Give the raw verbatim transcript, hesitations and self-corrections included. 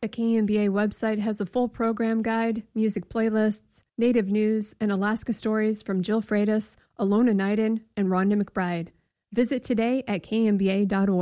The K M B A website has a full program guide, music playlists, native news, and Alaska stories from Jill Freitas, Alona Knighton, and Rhonda McBride. Visit today at K M B A dot org.